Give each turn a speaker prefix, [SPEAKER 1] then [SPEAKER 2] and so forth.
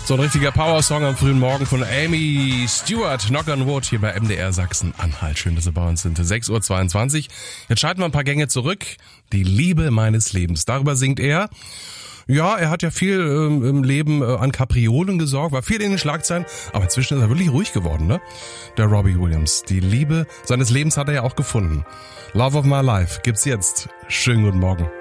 [SPEAKER 1] So ein richtiger Power-Song am frühen Morgen von Amy Stewart, Knock on Wood, hier bei MDR Sachsen-Anhalt. Schön, dass Sie bei uns sind. 6:22 Uhr. Jetzt schalten wir ein paar Gänge zurück. Die Liebe meines Lebens. Darüber singt er. Ja, er hat ja viel im Leben an Kapriolen gesorgt, war viel in den Schlagzeilen, aber inzwischen ist er wirklich ruhig geworden, ne? Der Robbie Williams. Die Liebe seines Lebens hat er ja auch gefunden. Love of My Life gibt's jetzt. Schönen guten Morgen.